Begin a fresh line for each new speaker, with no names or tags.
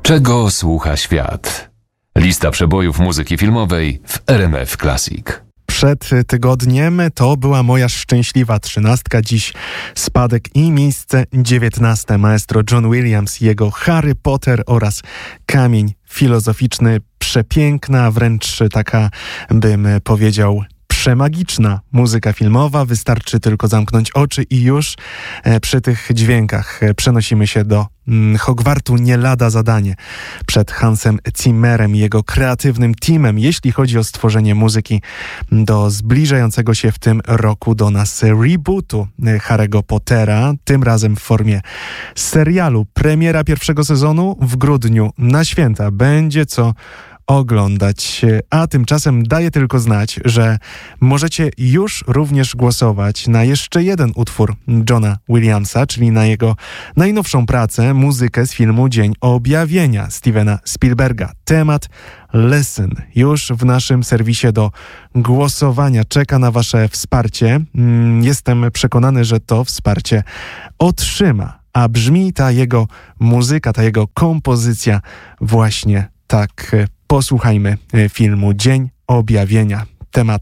Czego słucha świat? Lista przebojów muzyki filmowej w RMF Classic.
Przed tygodniem to była moja szczęśliwa 13, dziś spadek i miejsce 19. Maestro John Williams, jego Harry Potter oraz Kamień Filozoficzny. Przepiękna, wręcz taka, bym powiedział, przemagiczna muzyka filmowa. Wystarczy tylko zamknąć oczy i już przy tych dźwiękach przenosimy się do Hogwartu. Nie lada zadanie przed Hansem Zimmerem i jego kreatywnym teamem, jeśli chodzi o stworzenie muzyki do zbliżającego się w tym roku do nas rebootu Harry'ego Pottera, tym razem w formie serialu. Premiera pierwszego sezonu w grudniu. Na święta będzie co oglądać, a tymczasem daję tylko znać, że możecie już również głosować na jeszcze jeden utwór Johna Williamsa, czyli na jego najnowszą pracę, muzykę z filmu Dzień Objawienia Stevena Spielberga. Temat Listen już w naszym serwisie do głosowania czeka na wasze wsparcie. Jestem przekonany, że to wsparcie otrzyma, a brzmi ta jego muzyka, ta jego kompozycja właśnie tak. Posłuchajmy filmu Dzień Objawienia. Temat